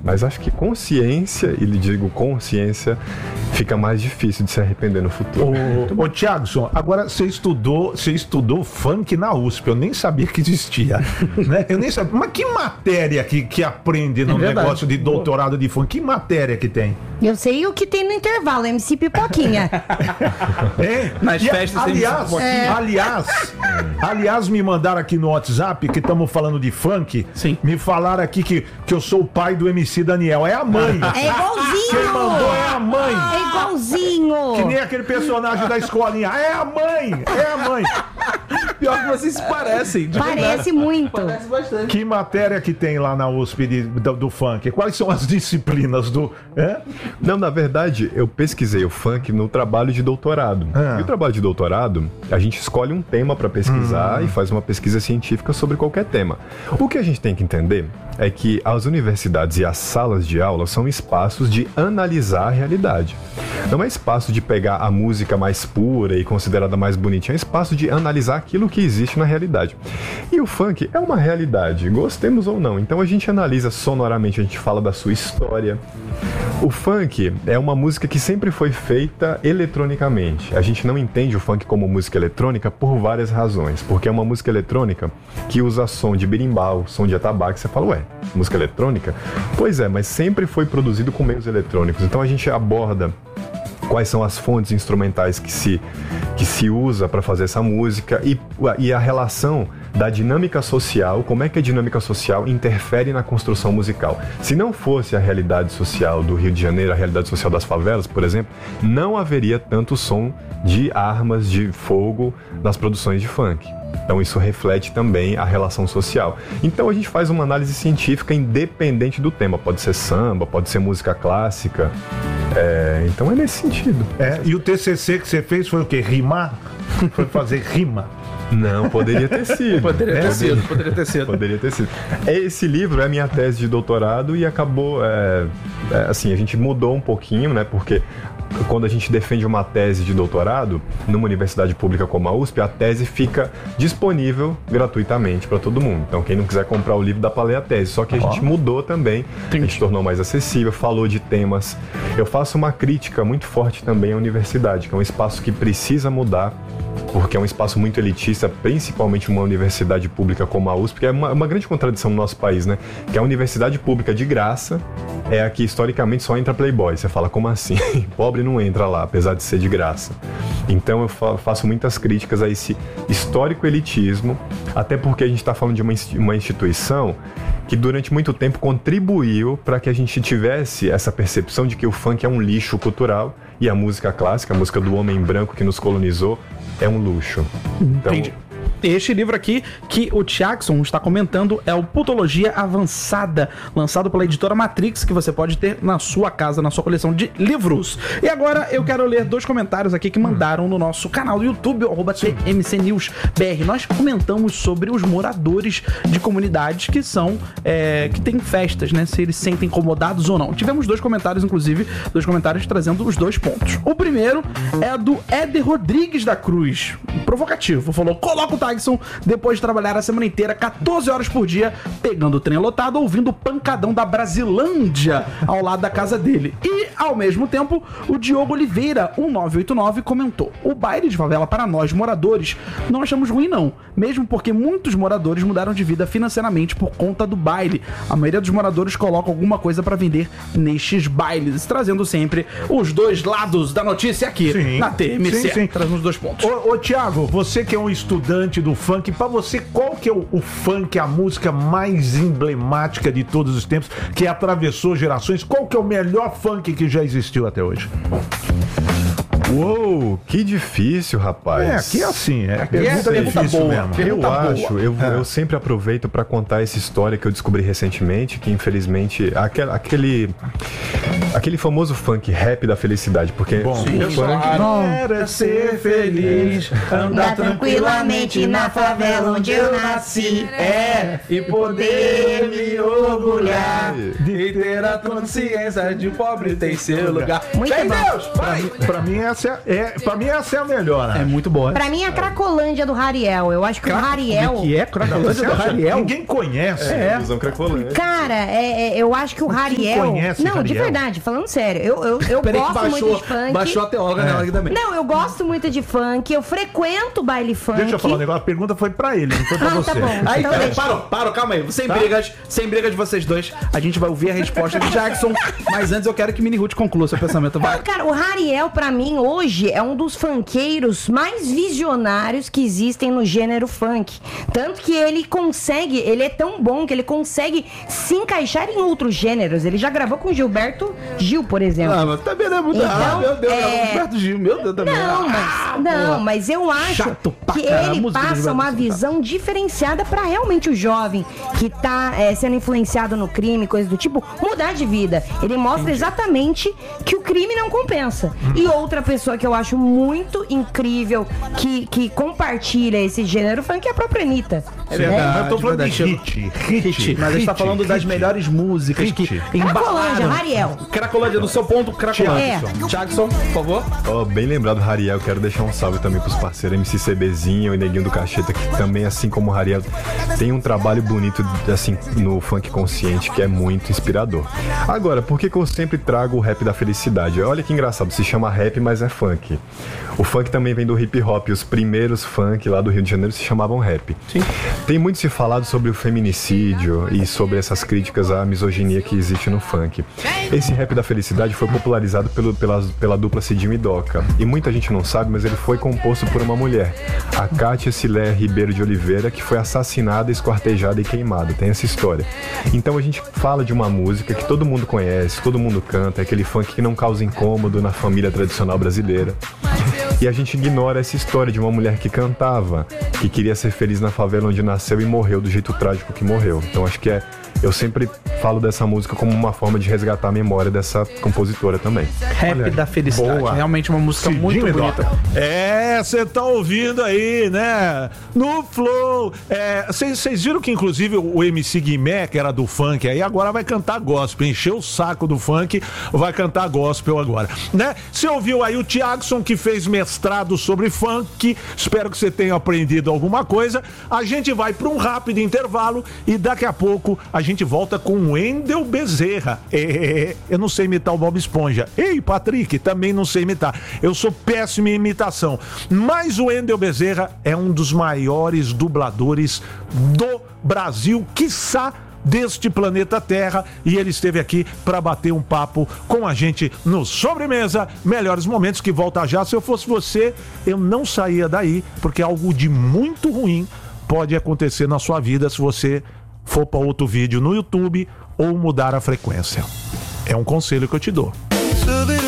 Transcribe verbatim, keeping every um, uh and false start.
Mas acho que consciência, e lhe digo consciência, fica mais difícil de se arrepender no futuro. Ô, ô Thiagson, agora você estudou, você estudou funk na U S P, eu nem sabia que existia, né? Eu nem sabia. Mas que matéria que, que aprende no é negócio de doutorado de funk? Que matéria que tem? Eu sei o que tem no intervalo, M C Pipoquinha. É? Nas E, festas aliás, é. aliás, aliás, me mandaram aqui no WhatsApp que estamos falando de funk. Sim. Me falaram aqui que, que eu sou o pai do M C Daniel. É a mãe. É igualzinho! Quem mandou é a mãe. É igualzinho! Que nem aquele personagem da escolinha. É a mãe! É a mãe! Pior que vocês se parecem. de Parece verdade. muito. Parece bastante. Que matéria que tem lá na U S P de, do, do funk? Quais são as disciplinas do... É? Não, na verdade, eu pesquisei o funk no trabalho de doutorado. Ah. E o trabalho de doutorado, a gente escolhe um tema para pesquisar Hum. e faz uma pesquisa científica sobre qualquer tema. O que a gente tem que entender é que as universidades e as salas de aula são espaços de analisar a realidade. Não é espaço de pegar a música mais pura e considerada mais bonitinha, é espaço de analisar aquilo que existe na realidade. E o funk é uma realidade, gostemos ou não. Então a gente analisa sonoramente, a gente fala da sua história. O funk é uma música que sempre foi feita eletronicamente. A gente não entende o funk como música eletrônica por várias razões. Porque é uma música eletrônica que usa som de berimbau, som de atabaque. Você fala, ué, música eletrônica? Pois é, mas sempre foi produzido com meios eletrônicos. Então a gente aborda quais são as fontes instrumentais que se, que se usa para fazer essa música e, e a relação da dinâmica social, como é que a dinâmica social interfere na construção musical. Se não fosse a realidade social do Rio de Janeiro, a realidade social das favelas, por exemplo, não haveria tanto som de armas de fogo nas produções de funk. Então isso reflete também a relação social. Então a gente faz uma análise científica independente do tema. Pode ser samba, pode ser música clássica. É, então é nesse sentido. É, e o T C C que você fez foi o quê? Rimar? Foi fazer rima? Não, poderia ter sido. Poderia ter É, sido, poderia ter sido. Poderia ter sido. Esse livro é a minha tese de doutorado e acabou, é, é, assim, a gente mudou um pouquinho, né, porque quando a gente defende uma tese de doutorado numa universidade pública como a U S P, a tese fica disponível gratuitamente para todo mundo. Então, quem não quiser comprar o livro, dá para ler a tese. Só que a gente mudou também, a gente tornou mais acessível, falou de temas. Eu faço uma crítica muito forte também à universidade, que é um espaço que precisa mudar, porque é um espaço muito elitista, principalmente uma universidade pública como a U S P, que é uma, uma grande contradição no nosso país, né? Que a universidade pública de graça é a que historicamente só entra playboy. Você fala, como assim? Pobre não entra lá, apesar de ser de graça. Então eu fa- faço muitas críticas a esse histórico elitismo, até porque a gente está falando de uma, inst- uma instituição que durante muito tempo contribuiu para que a gente tivesse essa percepção de que o funk é um lixo cultural e a música clássica, a música do homem branco que nos colonizou, é um luxo. Então, Entendi. Este livro aqui que o Thiagson está comentando é o Putologia Avançada, lançado pela editora Matrix, que você pode ter na sua casa, na sua coleção de livros. E agora eu quero ler dois comentários aqui que mandaram no nosso canal do YouTube, arroba T M C News B R. Nós comentamos sobre os moradores de comunidades que são, é, que têm festas, né? Se eles se sentem incomodados ou não. Tivemos dois comentários, inclusive, dois comentários trazendo os dois pontos. O primeiro é do Éder Rodrigues da Cruz, provocativo, falou, coloca o Tyson depois de trabalhar a semana inteira, quatorze horas por dia, pegando o trem lotado, ouvindo o pancadão da Brasilândia ao lado da casa dele. E, ao mesmo tempo, o Diogo Oliveira, um nove oito nove, comentou, o baile de favela para nós, moradores, não achamos ruim não, mesmo porque muitos moradores mudaram de vida financeiramente por conta do baile. A maioria dos moradores coloca alguma coisa para vender nestes bailes, trazendo sempre os dois lados da notícia aqui, Sim. na T M C, Sim, sim. trazendo os dois pontos. Ô, ô Thiago, você que é um estudante do funk, pra você, qual que é o, o funk, a música mais emblemática de todos os tempos, que atravessou gerações? Qual que é o melhor funk que já existiu até hoje? Uou, que difícil, rapaz. É, aqui é assim, é é pergunta pergunta difícil boa. mesmo. Eu Pergunta boa. acho, eu, É. eu sempre aproveito para contar essa história que eu descobri recentemente, que infelizmente aquele, aquele Aquele famoso funk rap da felicidade, porque Bom, o eu funk... Quero ser feliz, Andar tranquilamente na favela onde eu nasci. É, e poder me orgulhar de ter a consciência de pobre tem seu lugar. Muito Vem, bom. Deus, vai! Pra mim, essa é, é, pra mim, essa é a melhor. É muito boa. Pra mim, é a Cracolândia do Rariel. Eu acho que o Rariel... O que é? Cracolândia do Rariel? Ninguém conhece. É, ilusão cracolândia. Cara, é, é, eu acho que o Rariel... conhece Não, de Rariel? verdade, falando sério. Eu, eu, eu Peraí que gosto baixou, muito de funk. baixou a teóloga nela aqui também. Não, eu gosto muito de funk. Eu frequento baile funk. Deixa eu falar um negócio, a pergunta foi pra ele, não foi pra Ah, você. tá bom. Aí, Então peraí, deixa. parou, parou, calma aí. Sem brigas, sem brigas de vocês dois. A gente vai ouvir a resposta de Jackson. Mas antes eu quero que Mini Ruth conclua seu pensamento. Vai. Cara, o Rariel, pra mim, hoje, é um dos funkeiros mais visionários que existem no gênero funk. Tanto que ele consegue, ele é tão bom que ele consegue se encaixar em outros gêneros. Ele já gravou com Gilberto Gil, por exemplo. Ah, mas também não é muito. Então, ah, meu Deus, é- Roberto Gil, meu Deus também. Não, mas, Ah, não, porra. mas eu acho Chato pra que caralho, a ele música do passa Gilberto uma Gil, tá? visão diferenciada pra realmente o jovem que tá é, sendo influenciado no crime, coisa do tipo, mudar de vida. Ele mostra exatamente que o crime não compensa. E outra pessoa que eu acho muito incrível que, que compartilha esse gênero funk é a própria Anitta. É né? verdade. Eu tô falando de verdade, hit, hit, Hit, mas a gente tá hit, falando das hit. melhores músicas Hit. que Cracolândia, embalaram. Rariel. Cracolândia, do seu ponto, Cracolândia. É. Jackson, por favor. Ó, bem lembrado, Rariel, quero deixar um salve também pros parceiros M C CBzinho e Neguinho do Cacheta, que também, assim como o Rariel, tem um trabalho bonito, assim, no funk consciente, que é muito inspirador. Agora, por que que eu sempre trago o rap da felicidade? Olha que engraçado, se chama rap, mas é funk. O funk também vem do hip hop, os primeiros funk lá do Rio de Janeiro se chamavam rap. Sim. Tem muito se falado sobre o feminicídio e sobre essas críticas à misoginia que existe no funk. Esse rap da felicidade foi popularizado pelo, pela, pela dupla Cidinho e Doca. E muita gente não sabe, mas ele foi composto por uma mulher, a Kátia Silé Ribeiro de Oliveira, que foi assassinada, esquartejada e queimada. Tem essa história. Então a gente fala de uma música que todo mundo conhece, todo mundo canta, é aquele funk que não causa incômodo na família tradicional brasileira. E a gente ignora essa história de uma mulher que cantava, que queria ser feliz na favela onde nasceu e morreu do jeito trágico que morreu. Então acho que é... Eu sempre falo dessa música como uma forma de resgatar a memória dessa compositora também. Rap Olha, da felicidade. boa. Realmente uma música Cidinho muito e bonita. Doca. É, você tá ouvindo aí, né? No Flow. Vocês viram que, inclusive, o M C Guimé, que era do funk, aí agora vai cantar gospel. Encheu o saco do funk, vai cantar gospel agora, né? Você ouviu aí o Thiagson, que fez mestrado sobre funk. Espero que você tenha aprendido alguma coisa. A gente vai para um rápido intervalo e daqui a pouco a gente volta com o Wendel Bezerra. É, eu não sei imitar o Bob Esponja. Ei, Patrick, também não sei imitar. Eu sou péssimo em imitação. Mas o Wendel Bezerra é um dos maiores dubladores do Brasil, quiçá deste planeta Terra, e ele esteve aqui para bater um papo com a gente no Sobremesa. Melhores momentos, que volta já. Se eu fosse você, eu não saía daí, porque algo de muito ruim pode acontecer na sua vida se você for para outro vídeo no YouTube ou mudar a frequência. É um conselho que eu te dou.